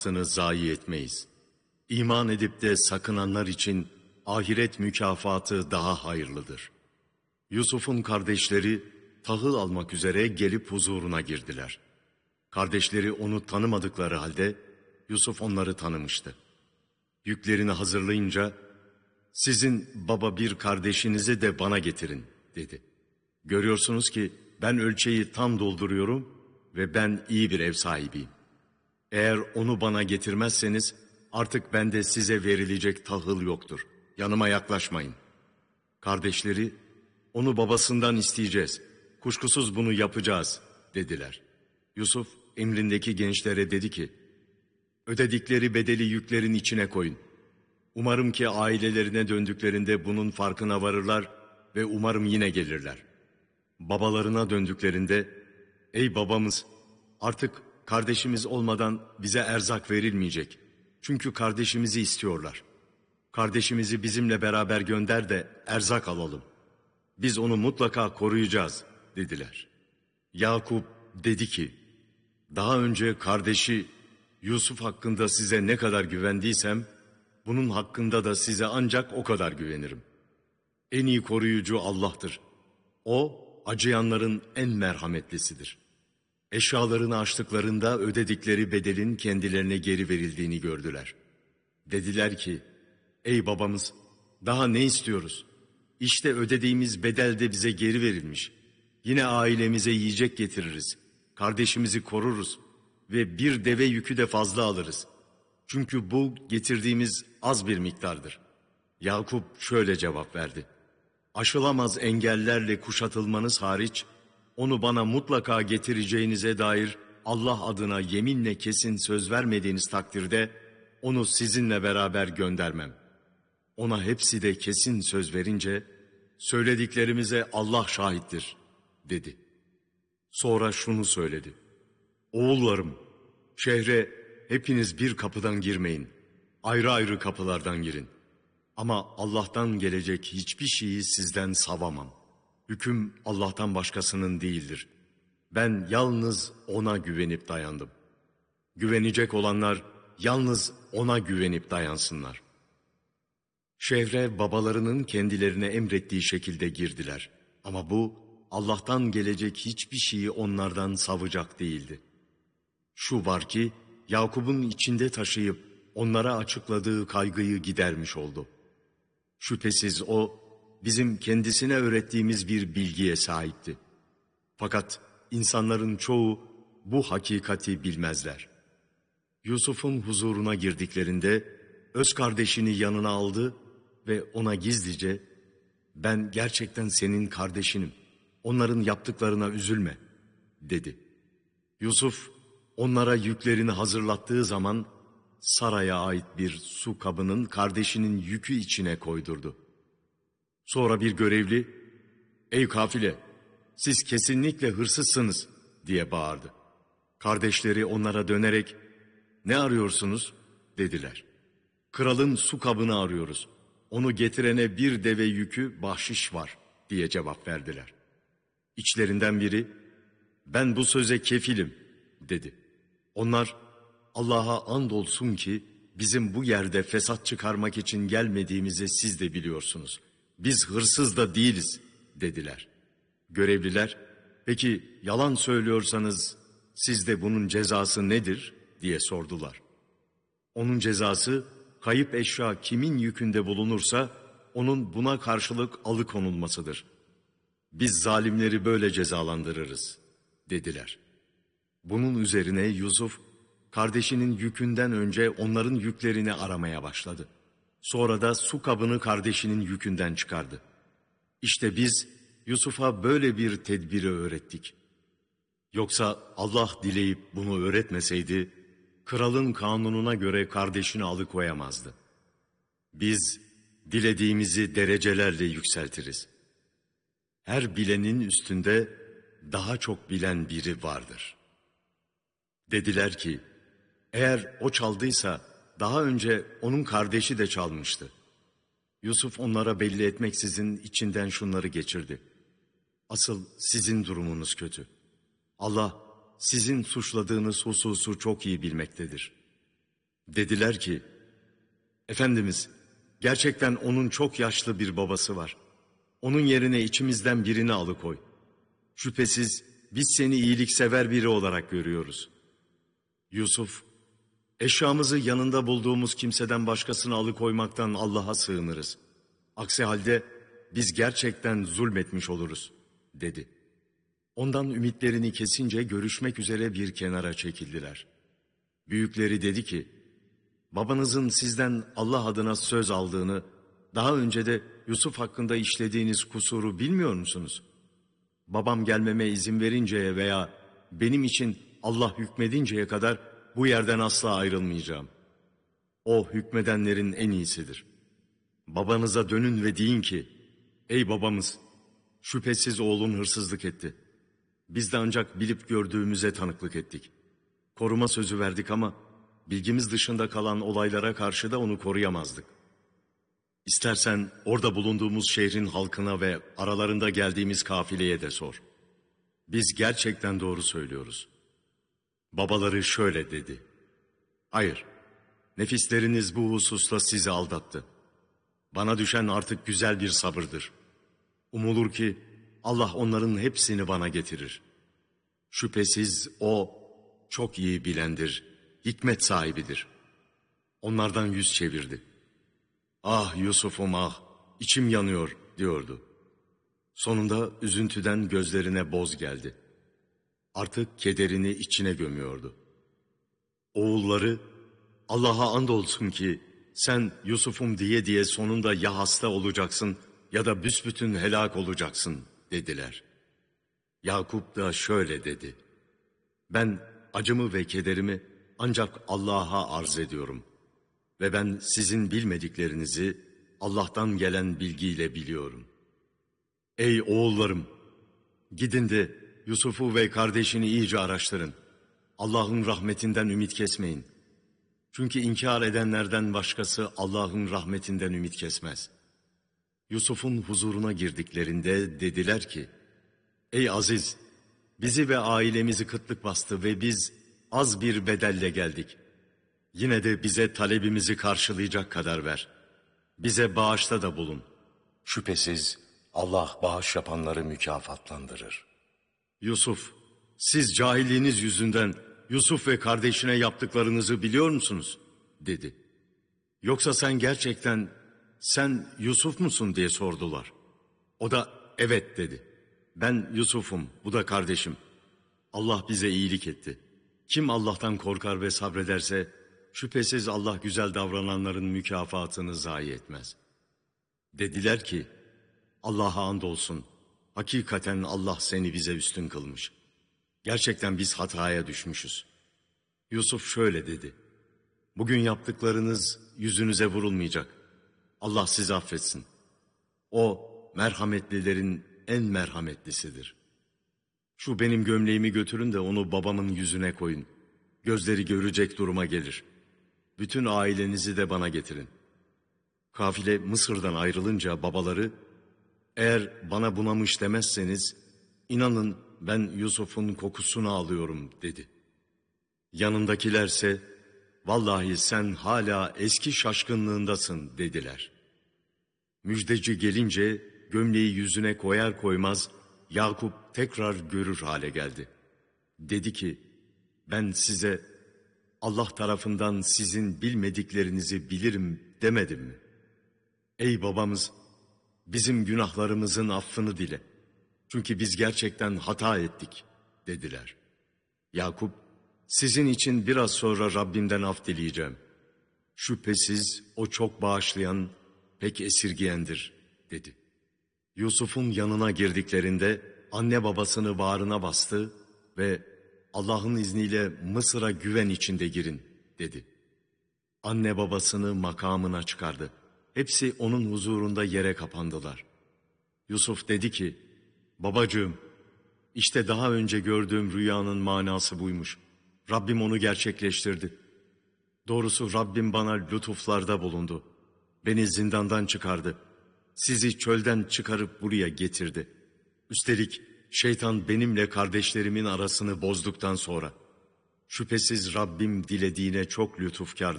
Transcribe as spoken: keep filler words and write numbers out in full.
zayi etmeyiz. İman edip de sakınanlar için ahiret mükafatı daha hayırlıdır. Yusuf'un kardeşleri tahıl almak üzere gelip huzuruna girdiler. Kardeşleri onu tanımadıkları halde Yusuf onları tanımıştı. Yüklerini hazırlayınca sizin baba bir kardeşinizi de bana getirin dedi. Görüyorsunuz ki ben ölçeği tam dolduruyorum ve ben iyi bir ev sahibiyim. Eğer onu bana getirmezseniz artık bende size verilecek tahıl yoktur. Yanıma yaklaşmayın. Kardeşleri onu babasından isteyeceğiz. Kuşkusuz bunu yapacağız dediler. Yusuf emrindeki gençlere dedi ki ödedikleri bedeli yüklerin içine koyun. Umarım ki ailelerine döndüklerinde bunun farkına varırlar ve umarım yine gelirler. Babalarına döndüklerinde ey babamız artık kardeşimiz olmadan bize erzak verilmeyecek. Çünkü kardeşimizi istiyorlar. Kardeşimizi bizimle beraber gönder de erzak alalım. Biz onu mutlaka koruyacağız dediler. Yakup dedi ki daha önce kardeşi Yusuf hakkında size ne kadar güvendiysem bunun hakkında da size ancak o kadar güvenirim. En iyi koruyucu Allah'tır. O acıyanların en merhametlisidir. Eşyalarını açtıklarında ödedikleri bedelin kendilerine geri verildiğini gördüler. Dediler ki ey babamız daha ne istiyoruz? İşte ödediğimiz bedel de bize geri verilmiş. Yine ailemize yiyecek getiririz. Kardeşimizi koruruz ve bir deve yükü de fazla alırız. Çünkü bu getirdiğimiz az bir miktardır. Yakup şöyle cevap verdi. Aşılamaz engellerle kuşatılmanız hariç, onu bana mutlaka getireceğinize dair Allah adına yeminle kesin söz vermediğiniz takdirde, onu sizinle beraber göndermem. Ona hepsi de kesin söz verince, söylediklerimize Allah şahittir, dedi. Sonra şunu söyledi. Oğullarım, şehre hepiniz bir kapıdan girmeyin, ayrı ayrı kapılardan girin. Ama Allah'tan gelecek hiçbir şeyi sizden savamam. Hüküm Allah'tan başkasının değildir. Ben yalnız O'na güvenip dayandım. Güvenecek olanlar yalnız O'na güvenip dayansınlar. Şehre babalarının kendilerine emrettiği şekilde girdiler. Ama bu Allah'tan gelecek hiçbir şeyi onlardan savacak değildi. Şu var ki Yakup'un içinde taşıyıp onlara açıkladığı kaygıyı gidermiş oldu. Şüphesiz o bizim kendisine öğrettiğimiz bir bilgiye sahipti. Fakat insanların çoğu bu hakikati bilmezler. Yusuf'un huzuruna girdiklerinde öz kardeşini yanına aldı ve ona gizlice ben gerçekten senin kardeşinim, onların yaptıklarına üzülme dedi. Yusuf onlara yüklerini hazırlattığı zaman saraya ait bir su kabının kardeşinin yükü içine koydurdu. Sonra bir görevli, ''Ey kafile, siz kesinlikle hırsızsınız.'' diye bağırdı. Kardeşleri onlara dönerek, ''Ne arıyorsunuz?'' dediler. ''Kralın su kabını arıyoruz. Onu getirene bir deve yükü bahşiş var.'' diye cevap verdiler. İçlerinden biri, ''Ben bu söze kefilim.'' dedi. Onlar, ''Allah'a andolsun ki bizim bu yerde fesat çıkarmak için gelmediğimizi siz de biliyorsunuz. Biz hırsız da değiliz.'' dediler. Görevliler, ''Peki yalan söylüyorsanız sizde bunun cezası nedir?'' diye sordular. Onun cezası, kayıp eşya kimin yükünde bulunursa onun buna karşılık alıkonulmasıdır. Biz zalimleri böyle cezalandırırız dediler. Bunun üzerine Yusuf, kardeşinin yükünden önce onların yüklerini aramaya başladı. Sonra da su kabını kardeşinin yükünden çıkardı. İşte biz Yusuf'a böyle bir tedbiri öğrettik. Yoksa Allah dileyip bunu öğretmeseydi, kralın kanununa göre kardeşini alıkoyamazdı. Biz dilediğimizi derecelerle yükseltiriz. Her bilenin üstünde daha çok bilen biri vardır. Dediler ki, eğer o çaldıysa daha önce onun kardeşi de çalmıştı. Yusuf onlara belli etmeksizin içinden şunları geçirdi. Asıl sizin durumunuz kötü. Allah sizin suçladığınız hususu çok iyi bilmektedir. Dediler ki, Efendimiz, gerçekten onun çok yaşlı bir babası var. Onun yerine içimizden birini alıkoy. Şüphesiz biz seni iyiliksever biri olarak görüyoruz. Yusuf, eşyamızı yanında bulduğumuz kimseden başkasını alıkoymaktan Allah'a sığınırız. Aksi halde biz gerçekten zulmetmiş oluruz, dedi. Ondan ümitlerini kesince görüşmek üzere bir kenara çekildiler. Büyükleri dedi ki, babanızın sizden Allah adına söz aldığını, daha önce de Yusuf hakkında işlediğiniz kusuru bilmiyor musunuz? Babam gelmeme izin verinceye veya benim için Allah hükmedinceye kadar bu yerden asla ayrılmayacağım. O hükmedenlerin en iyisidir. Babanıza dönün ve deyin ki, ey babamız, şüphesiz oğlun hırsızlık etti. Biz de ancak bilip gördüğümüze tanıklık ettik. Koruma sözü verdik ama bilgimiz dışında kalan olaylara karşı da onu koruyamazdık. İstersen orada bulunduğumuz şehrin halkına ve aralarında geldiğimiz kafileye de sor. Biz gerçekten doğru söylüyoruz. Babaları şöyle dedi. Hayır, nefisleriniz bu hususta sizi aldattı. Bana düşen artık güzel bir sabırdır. Umulur ki Allah onların hepsini bana getirir. Şüphesiz O çok iyi bilendir, hikmet sahibidir. Onlardan yüz çevirdi. Ah Yusuf'um ah, içim yanıyor diyordu. Sonunda üzüntüden gözlerine boz geldi. Artık kederini içine gömüyordu. Oğulları, Allah'a andolsun ki sen Yusuf'um diye diye sonunda ya hasta olacaksın ya da büsbütün helak olacaksın dediler. Yakup da şöyle dedi. Ben acımı ve kederimi ancak Allah'a arz ediyorum. Ve ben sizin bilmediklerinizi Allah'tan gelen bilgiyle biliyorum. Ey oğullarım! Gidin de Yusuf'u ve kardeşini iyice araştırın. Allah'ın rahmetinden ümit kesmeyin. Çünkü inkar edenlerden başkası Allah'ın rahmetinden ümit kesmez. Yusuf'un huzuruna girdiklerinde dediler ki, Ey Aziz! Bizi ve ailemizi kıtlık bastı ve biz az bir bedelle geldik. Yine de bize talebimizi karşılayacak kadar ver. Bize bağışta da bulun. Şüphesiz Allah bağış yapanları mükafatlandırır. Yusuf, siz cahilliğiniz yüzünden Yusuf ve kardeşine yaptıklarınızı biliyor musunuz? Dedi. Yoksa sen gerçekten sen Yusuf musun diye sordular. O da evet dedi. Ben Yusuf'um, bu da kardeşim. Allah bize iyilik etti. Kim Allah'tan korkar ve sabrederse şüphesiz Allah güzel davrananların mükafatını zayi etmez. Dediler ki, Allah'a andolsun, hakikaten Allah seni bize üstün kılmış. Gerçekten biz hataya düşmüşüz. Yusuf şöyle dedi, bugün yaptıklarınız yüzünüze vurulmayacak. Allah sizi affetsin. O, merhametlilerin en merhametlisidir. Şu benim gömleğimi götürün de onu babamın yüzüne koyun. Gözleri görecek duruma gelir. Bütün ailenizi de bana getirin. Kafile Mısır'dan ayrılınca babaları, eğer bana bunamış demezseniz, inanın ben Yusuf'un kokusunu alıyorum dedi. Yanındakilerse, vallahi sen hala eski şaşkınlığındasın dediler. Müjdeci gelince gömleği yüzüne koyar koymaz, Yakup tekrar görür hale geldi. Dedi ki, ben size Allah tarafından sizin bilmediklerinizi bilirim demedim mi? Ey babamız, bizim günahlarımızın affını dile. Çünkü biz gerçekten hata ettik dediler. Yakup, sizin için biraz sonra Rabbimden af dileyeceğim. Şüphesiz o çok bağışlayan, pek esirgiyendir dedi. Yusuf'un yanına girdiklerinde anne babasını bağrına bastı ve Allah'ın izniyle Mısır'a güven içinde girin dedi. Anne babasını makamına çıkardı. Hepsi onun huzurunda yere kapandılar. Yusuf dedi ki, babacığım, işte daha önce gördüğüm rüyanın manası buymuş. Rabbim onu gerçekleştirdi. Doğrusu Rabbim bana lütuflarda bulundu. Beni zindandan çıkardı. Sizi çölden çıkarıp buraya getirdi. Üstelik şeytan benimle kardeşlerimin arasını bozduktan sonra, şüphesiz Rabbim dilediğine çok lütufkardır.